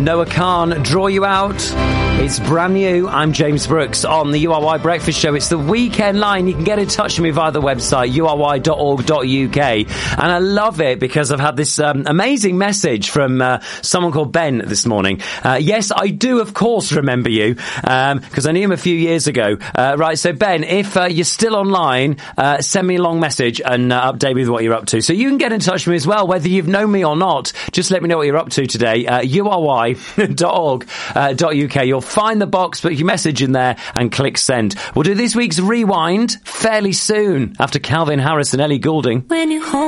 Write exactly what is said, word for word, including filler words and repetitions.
Noah Khan, Draw You Out. It's brand new. I'm James Brooks on the U R Y Breakfast Show. It's the weekend line. You can get in touch with me via the website, u r y dot org dot u k. And I love it because I've had this um, amazing message from uh, someone called Ben this morning. Uh, yes, I do, of course, remember you, because um, I knew him a few years ago. Uh, right, so Ben, if uh, you're still online, uh, send me a long message and uh, update me with what you're up to. So you can get in touch with me as well, whether you've known me or not. Just let me know what you're up to today. Uh, u r y dot org dot u k. You'll find the box, put your message in there and click send. We'll do this week's Rewind fairly soon after Calvin Harris and Ellie Goulding. When you hold